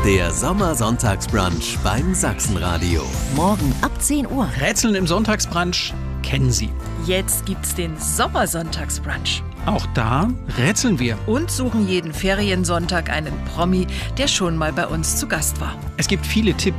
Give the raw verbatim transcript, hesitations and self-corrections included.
Der Sommersonntagsbrunch beim Sachsenradio. Morgen ab zehn Uhr. Rätseln im Sonntagsbrunch kennen Sie. Jetzt gibt's den Sommersonntagsbrunch. Auch da rätseln wir. Und suchen jeden Feriensonntag einen Promi, der schon mal bei uns zu Gast war. Es gibt viele Tipps